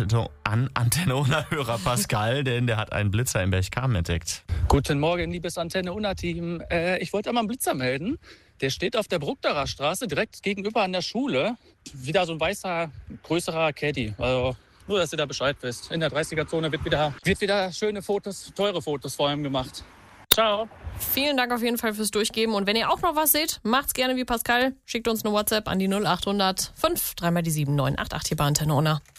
Antenne Unna-Hörer Pascal, denn der hat einen Blitzer im Berchtesgaden entdeckt. Guten Morgen, liebes Antenne Unna-Team. Ich wollte einmal einen Blitzer melden. Der steht auf der Bruckderer Straße, direkt gegenüber an der Schule. Wieder so ein weißer, größerer Caddy. Also nur, dass ihr da Bescheid wisst. In der 30er-Zone wird wieder schöne Fotos, teure Fotos vor allem gemacht. Ciao. Vielen Dank auf jeden Fall fürs Durchgeben. Und wenn ihr auch noch was seht, macht's gerne wie Pascal. Schickt uns eine WhatsApp an die 0800 5 3 mal die 7 988 hier bei Antenne Unna.